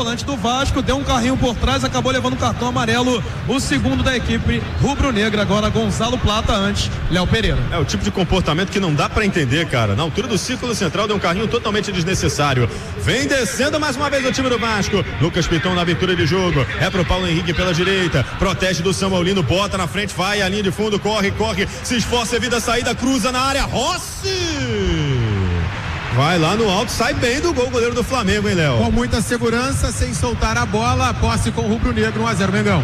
volante do Vasco, deu um carrinho por trás, acabou levando cartão amarelo, o segundo da equipe rubro-negra. Agora Gonzalo Plata, antes Léo Pereira. É o tipo de comportamento que não dá pra entender, cara. Na altura do círculo central deu um carrinho totalmente desnecessário. Vem descendo mais uma vez o time do Vasco. Lucas Piton na abertura de jogo, é pro Paulo Henrique pela direita, protege do Samuelino, bota na frente, vai a linha de fundo, corre, se esforça, evita a saída, cruza na área, Rossi! Vai lá no alto, sai bem do gol, goleiro do Flamengo, hein, Léo? Com muita segurança, sem soltar a bola, posse com o rubro-negro, 1-0 Mengão.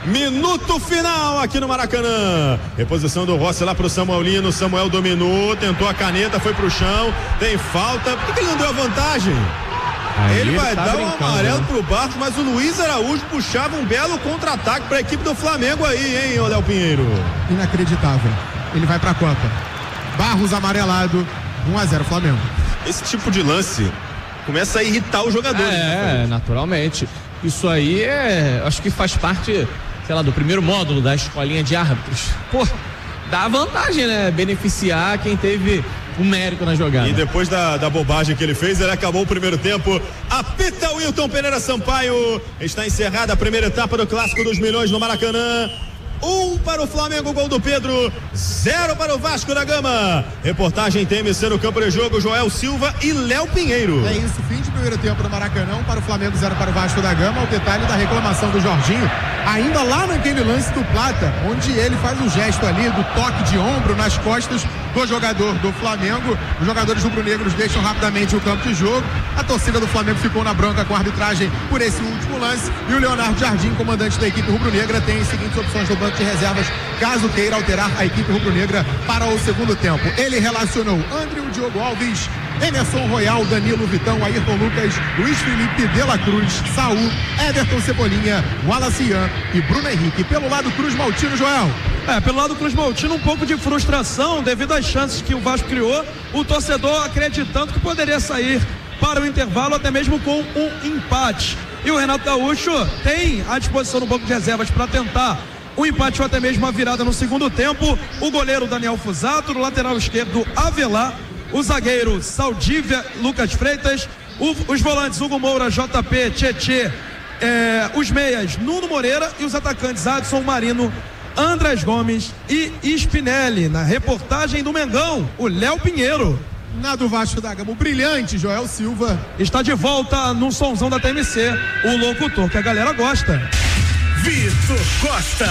Minuto final aqui no Maracanã. Reposição do Rossi lá pro Samuelino. Samuel dominou, tentou a caneta, foi pro chão. Tem falta. Por que ele não deu a vantagem? Ele vai dar um amarelo pro Barros, mas o Luiz Araújo puxava um belo contra-ataque pra equipe do Flamengo aí, hein, Léo Pinheiro? Inacreditável. Ele vai pra Copa. Barros amarelado, 1-0 Flamengo. Esse tipo de lance começa a irritar o jogador. Naturalmente. Isso aí acho que faz parte, sei lá, do primeiro módulo da escolinha de árbitros. Pô, dá vantagem, né? Beneficiar quem teve o mérito na jogada. E depois da bobagem que ele fez, ele acabou o primeiro tempo. Apita Wilton Pereira Sampaio. Está encerrada a primeira etapa do Clássico dos Milhões no Maracanã. 1 para o Flamengo, gol do Pedro, 0 para o Vasco da Gama. Reportagem TMC no campo de jogo, Joel Silva e Léo Pinheiro. É isso, fim de primeiro tempo no Maracanã, 1 para o Flamengo, 0 para o Vasco da Gama. O detalhe da reclamação do Jorginho, ainda lá naquele lance do Plata, onde ele faz um gesto ali do toque de ombro nas costas do jogador do Flamengo. Os jogadores rubro-negros deixam rapidamente o campo de jogo. A torcida do Flamengo ficou na bronca com a arbitragem por esse último lance. E o Leonardo Jardim, comandante da equipe rubro-negra, tem as seguintes opções do banco de reservas, caso queira alterar a equipe rubro-negra para o segundo tempo. Ele relacionou André, Diogo Alves, Emerson Royal, Danilo Vitão, Ayrton Lucas, Luiz Felipe, De La Cruz, Saul, Everton Cebolinha, Wallace Ian e Bruno Henrique. Pelo lado Cruz Maltino, Joel. Pelo lado Cruz Maltino, um pouco de frustração devido às chances que o Vasco criou, o torcedor acreditando que poderia sair para o intervalo até mesmo com um empate. E o Renato Gaúcho tem à disposição no banco de reservas para tentar um empate ou até mesmo uma virada no segundo tempo. O goleiro Daniel Fusato, no lateral esquerdo Avelar, o zagueiro Saldívia, Lucas Freitas, os volantes Hugo Moura, JP, Tietê, os meias Nuno Moreira e os atacantes Adson Marino, Andrés Gomes e Spinelli. Na reportagem do Mengão, o Léo Pinheiro. Na do Vasco da Gama, o brilhante Joel Silva. Está de volta no sonzão da TMC, o locutor que a galera gosta. Vitor Costa.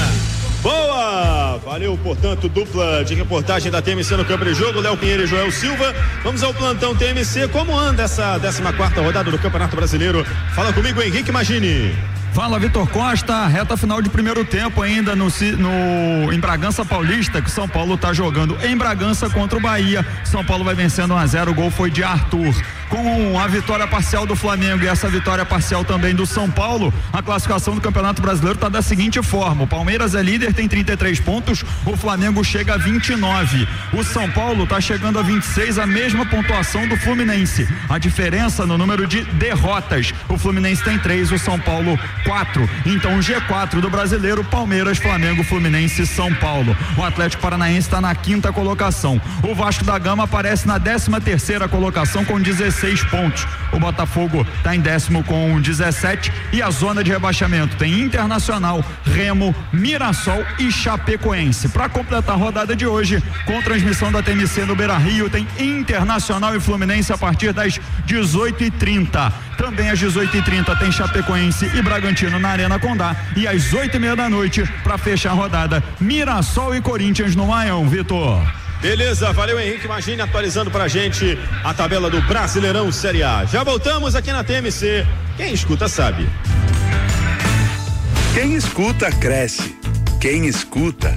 Boa! Valeu, portanto, dupla de reportagem da TMC no campo de jogo, Léo Pinheiro e Joel Silva. Vamos ao plantão TMC. Como anda essa 14ª rodada do Campeonato Brasileiro? Fala comigo, Henrique Magini. Fala, Vitor Costa, reta final de primeiro tempo ainda em Bragança Paulista, que São Paulo está jogando em Bragança contra o Bahia. São Paulo vai vencendo 1-0, o gol foi de Arthur. Com a vitória parcial do Flamengo e essa vitória parcial também do São Paulo, a classificação do Campeonato Brasileiro está da seguinte forma: o Palmeiras é líder, tem 33 pontos, o Flamengo chega a 29, o São Paulo está chegando a 26, a mesma pontuação do Fluminense. A diferença no número de derrotas: o Fluminense tem 3, o São Paulo 4. Então o G4 do Brasileiro: Palmeiras, Flamengo, Fluminense e São Paulo. O Atlético Paranaense está na 5ª colocação. O Vasco da Gama aparece na 13ª colocação com 16 pontos. O Botafogo está em 10º com 17 e a zona de rebaixamento tem Internacional, Remo, Mirassol e Chapecoense. Para completar a rodada de hoje, com transmissão da TMC no Beira-Rio, tem Internacional e Fluminense a partir das 18h30. Também às 18h30 tem Chapecoense e Bragantino na Arena Condá, e às 8h30 da noite, para fechar a rodada, Mirassol e Corinthians no Maião. Vitor. Beleza, valeu, Henrique Magini, atualizando pra gente a tabela do Brasileirão Série A. Já voltamos aqui na TMC. Quem escuta sabe. Quem escuta cresce. Quem escuta